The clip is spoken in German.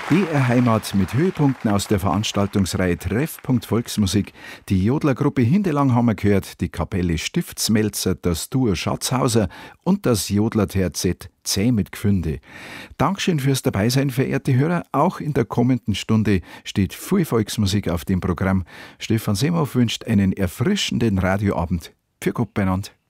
BR Heimat mit Höhepunkten aus der Veranstaltungsreihe Treffpunkt Volksmusik. Die Jodlergruppe Hindelang haben wir gehört, die Kapelle Stiftsmelzer, das Duo Schatzhauser und das Jodlerterzett Zäh mit Gfünde. Dankeschön fürs Dabeisein, verehrte Hörer. Auch in der kommenden Stunde steht viel Volksmusik auf dem Programm. Stefan Semhoff wünscht einen erfrischenden Radioabend. Für Gott beieinander.